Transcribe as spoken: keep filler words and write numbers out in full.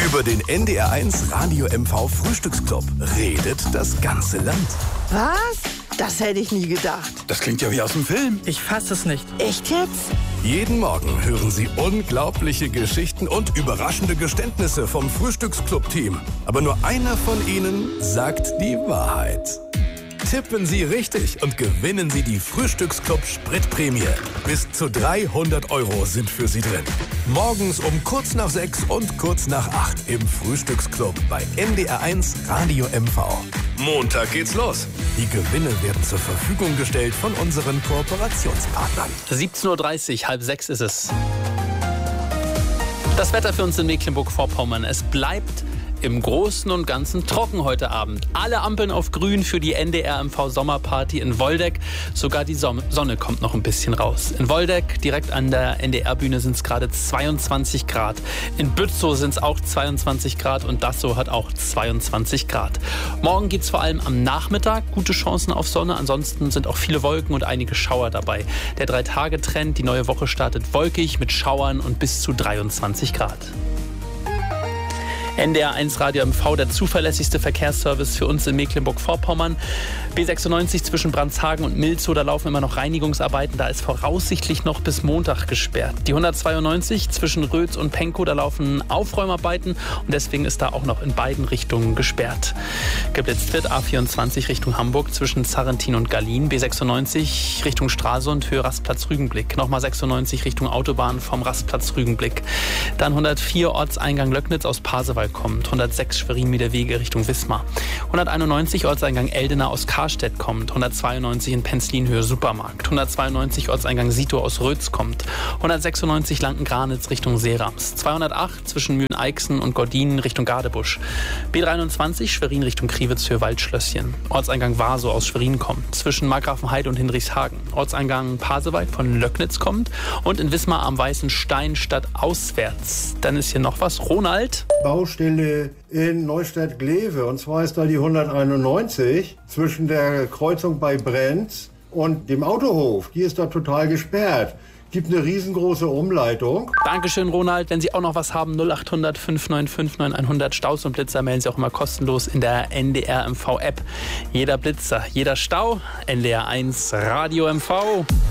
Über den N D R eins Radio M V Frühstücksclub redet das ganze Land. Was? Das hätte ich nie gedacht. Das klingt ja wie aus dem Film. Ich fasse es nicht. Echt jetzt? Jeden Morgen hören Sie unglaubliche Geschichten und überraschende Geständnisse vom Frühstücksclub-Team. Aber nur einer von ihnen sagt die Wahrheit. Tippen Sie richtig und gewinnen Sie die Frühstücksclub-Spritprämie. Bis zu dreihundert Euro sind für Sie drin. Morgens um kurz nach sechs und kurz nach acht im Frühstücksclub bei N D R eins Radio M V. Montag geht's los. Die Gewinne werden zur Verfügung gestellt von unseren Kooperationspartnern. siebzehn Uhr dreißig, halb sechs ist es. Das Wetter für uns in Mecklenburg-Vorpommern. Es bleibt im Großen und Ganzen trocken heute Abend. Alle Ampeln auf grün für die N D R M V Sommerparty in Woldeck. Sogar die Sonne kommt noch ein bisschen raus. In Woldeck, direkt an der N D R-Bühne, sind es gerade zweiundzwanzig Grad. In Bützow sind es auch zweiundzwanzig Grad und Dassow hat auch zweiundzwanzig Grad. Morgen gibt es vor allem am Nachmittag gute Chancen auf Sonne. Ansonsten sind auch viele Wolken und einige Schauer dabei. Der Drei-Tage-Trend, die neue Woche startet wolkig mit Schauern und bis zu dreiundzwanzig Grad. N D R eins Radio M V, der zuverlässigste Verkehrsservice für uns in Mecklenburg-Vorpommern. B sechsundneunzig zwischen Brandshagen und Milzow, da laufen immer noch Reinigungsarbeiten. Da ist voraussichtlich noch bis Montag gesperrt. Die hundertzweiundneunzig zwischen Rötz und Pankow, da laufen Aufräumarbeiten und deswegen ist da auch noch in beiden Richtungen gesperrt. Geblitzt wird A vierundzwanzig Richtung Hamburg zwischen Zarrentin und Gallien. B sechsundneunzig Richtung Stralsund, Höhe Rastplatz Rügenblick. Nochmal sechsundneunzig Richtung Autobahn vom Rastplatz Rügenblick. Dann hundertvier Ortseingang Löcknitz aus Pasewalk kommt. hundertsechs Schwerin-Miederwege Richtung Wismar. hunderteinundneunzig Ortseingang Eldena aus Karstedt kommt. hundertzweiundneunzig in Penzlin-Höhe Supermarkt. hundertzweiundneunzig Ortseingang Sito aus Rötz kommt. hundertsechsundneunzig Lanken-Granitz Richtung Seerams. zweihundertacht zwischen Mühlen-Eichsen und Gordinen Richtung Gadebusch. B dreiundzwanzig Schwerin Richtung Kriwitz Höhe Waldschlösschen. Ortseingang Waso aus Schwerin kommt. Zwischen Markgrafenheide und Hinrichshagen. Ortseingang Pasewalk von Löcknitz kommt. Und in Wismar am Weißen Stein statt auswärts. Dann ist hier noch was. Ronald. Baustelle in Neustadt-Glewe. Und zwar ist da die hunderteinundneunzig zwischen der Kreuzung bei Brenz und dem Autohof. Die ist da total gesperrt. Gibt eine riesengroße Umleitung. Dankeschön, Ronald. Wenn Sie auch noch was haben, null acht hundert fünf neun fünf neun hundert Staus und Blitzer melden Sie auch immer kostenlos in der N D R M V App. Jeder Blitzer, jeder Stau, N D R eins Radio M V.